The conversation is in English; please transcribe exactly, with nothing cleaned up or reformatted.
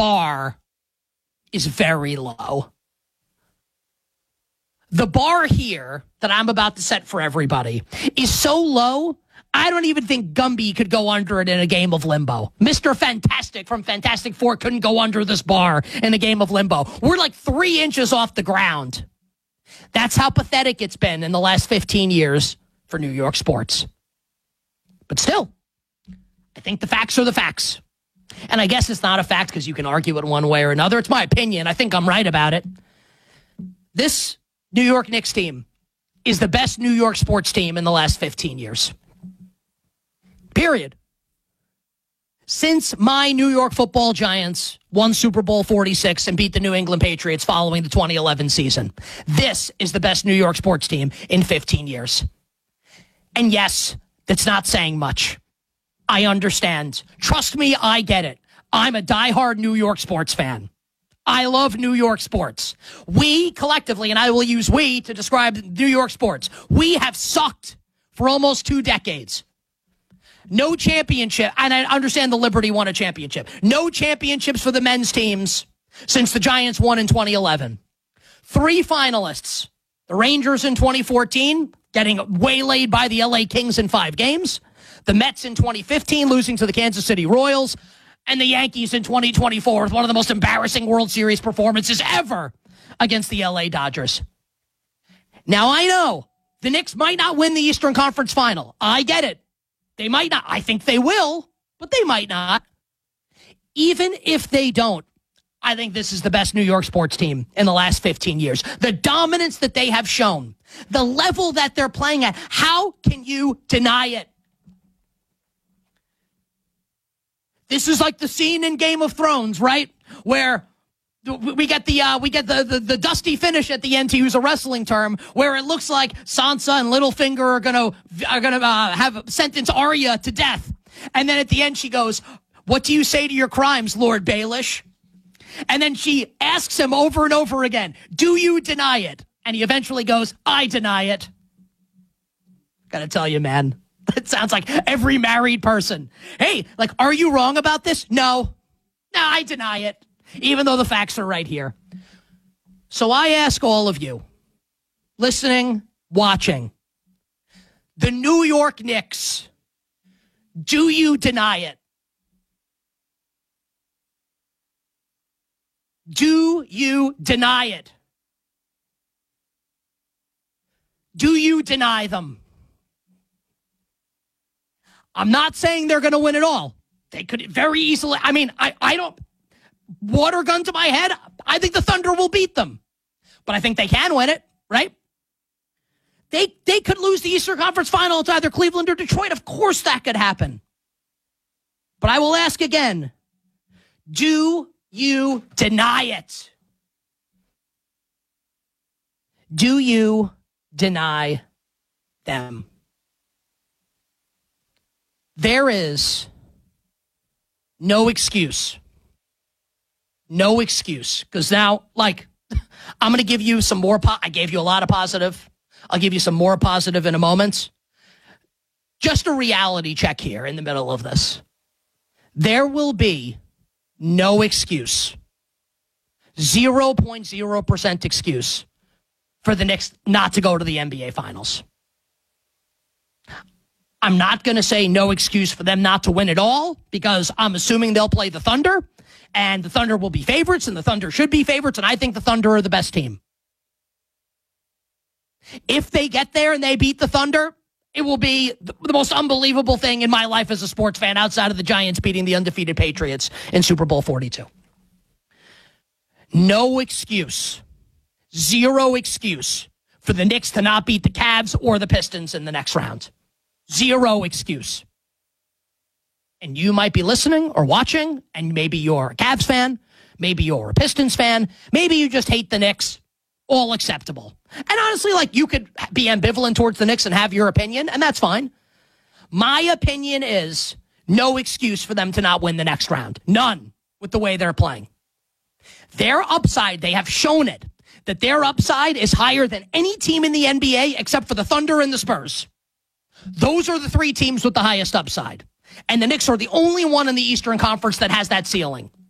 bar is very low. The bar here that I'm about to set for everybody is so low, I don't even think Gumby could go under it in a game of limbo. Mister Fantastic from Fantastic Four couldn't go under this bar in a game of limbo. We're like three inches off the ground. That's how pathetic it's been in the last fifteen years for New York sports. But still, I think the facts are the facts. And I guess it's not a fact because you can argue it one way or another. It's my opinion. I think I'm right about it. This New York Knicks team is the best New York sports team in the last fifteen years. Period. Since my New York football Giants won Super Bowl forty-six and beat the New England Patriots following the twenty eleven season, this is the best New York sports team in fifteen years. And yes, that's not saying much. I understand. Trust me, I get it. I'm a diehard New York sports fan. I love New York sports. We collectively, and I will use we to describe New York sports, we have sucked for almost two decades. No championship, and I understand the Liberty won a championship. No championships for the men's teams since the Giants won in twenty eleven. Three finalists. The Rangers in twenty fourteen, getting waylaid by the L A Kings in five games. The Mets in twenty fifteen, losing to the Kansas City Royals. And the Yankees in twenty twenty-four with one of the most embarrassing World Series performances ever against the L A Dodgers. Now, I know the Knicks might not win the Eastern Conference Final. I get it. They might not. I think they will, but they might not. Even if they don't, I think this is the best New York sports team in the last fifteen years. The dominance that they have shown, the level that they're playing at, how can you deny it? This is like the scene in Game of Thrones, right? Where we get the uh, we get the, the the dusty finish at the end, to use a wrestling term, where it looks like Sansa and Littlefinger are gonna are gonna uh, have sentence Arya to death, and then at the end she goes, "What do you say to your crimes, Lord Baelish?" And then she asks him over and over again, "Do you deny it?" And he eventually goes, "I deny it." Gotta tell you, man. It sounds like every married person. Hey, like, are you wrong about this? No. No, I deny it, even though the facts are right here. So I ask all of you, listening, watching, the New York Knicks, do you deny it? Do you deny it? Do you deny them? I'm not saying they're going to win it all. They could very easily. I mean, I, I don't. Water gun to my head. I think the Thunder will beat them. But I think they can win it, right? They, they could lose the Eastern Conference Final to either Cleveland or Detroit. Of course that could happen. But I will ask again. Do you deny it? Do you deny them? There is no excuse. No excuse. Because now, like, I'm going to give you some more. Po- I gave you a lot of positive. I'll give you some more positive in a moment. Just a reality check here in the middle of this. There will be no excuse. zero point zero percent excuse for the Knicks not to go to the N B A Finals. I'm not going to say no excuse for them not to win it all, because I'm assuming they'll play the Thunder, and the Thunder will be favorites, and the Thunder should be favorites, and I think the Thunder are the best team. If they get there and they beat the Thunder, it will be the most unbelievable thing in my life as a sports fan, outside of the Giants beating the undefeated Patriots in Super Bowl forty-two. No excuse. Zero excuse for the Knicks to not beat the Cavs or the Pistons in the next round. Zero excuse. And you might be listening or watching, and maybe you're a Cavs fan, maybe you're a Pistons fan, maybe you just hate the Knicks. All acceptable. And honestly, like, you could be ambivalent towards the Knicks and have your opinion, and that's fine. My opinion is no excuse for them to not win the next round. None, with the way they're playing. Their upside, they have shown it, that their upside is higher than any team in the N B A except for the Thunder and the Spurs. Those are the three teams with the highest upside. And the Knicks are the only one in the Eastern Conference that has that ceiling.